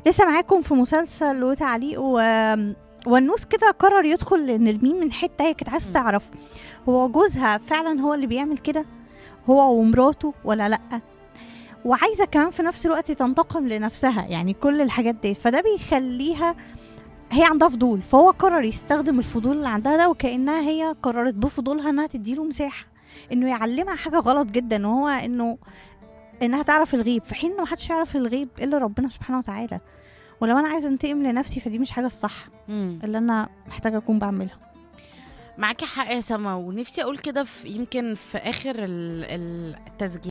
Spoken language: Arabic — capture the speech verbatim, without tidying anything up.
لسه معاكم في مسلسل وتعليق و... والنوس كده قرر يدخل نرمين من حته هي كانت عايزه تعرف هو جوزها فعلا هو اللي بيعمل كده، هو ومراته ولا لا، وعايزه كمان في نفس الوقت تنتقم لنفسها، يعني كل الحاجات دي. فده بيخليها هي عندها فضول، فهو قرر يستخدم الفضول اللي عندها ده، وكأنها هي قررت بفضولها انها تديله مساحه انه يعلمها حاجه غلط جدا، وهو انه انها تعرف الغيب، في حين انه محدش يعرف الغيب الا ربنا سبحانه وتعالى. ولو انا عايزه انتقم لنفسي فدي مش حاجه الصح مم. اللي انا محتاجه اكون بعملها. معاكي حق يا سما، ونفسي اقول كده في يمكن في اخر ال- ال- التسجيل